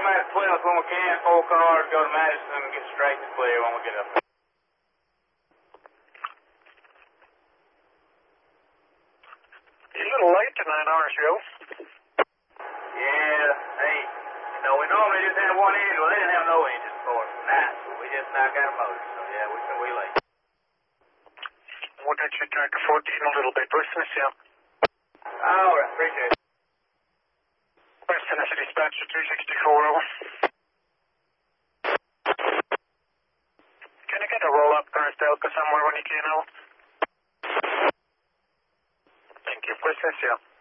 them at 12th when we can. 4 cars, go to Madison and get straight and clear when we get up there. You're a little late to 9 hours, Joe. Yeah, hey, we normally just have one engine. Well, they didn't have no engine for us tonight, so we just now got a motor. So, yeah, we late. Why don't you take a 14 a little bit, Western, yeah? All right, appreciate it. Western, that's a dispatcher 264 over. Can I get a roll-up first Delta somewhere when you can, out? Thank you, Western, yeah.